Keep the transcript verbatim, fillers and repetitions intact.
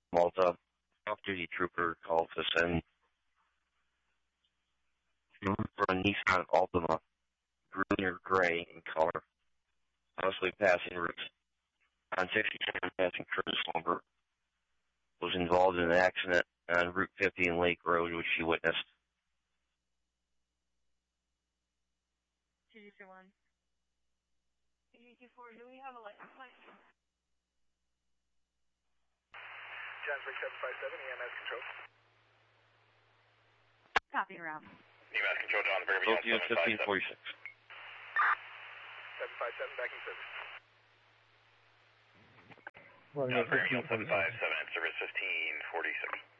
Malta. Off-duty trooper called us in for a Nissan Altima, green or gray in color, possibly passing routes. On sixty-seven, passing Curtis Lumber, was involved in an accident on Route fifty in Lake Road, which she witnessed. two two two one. two two two four, do we have a license plate? John six seven five seven, E M S control. Copy around. E M S control, John, very beyond Tokyo fifteen forty-six. seven five seven, back in service. Well, John, very beyond seven five seven, service fifteen forty-six.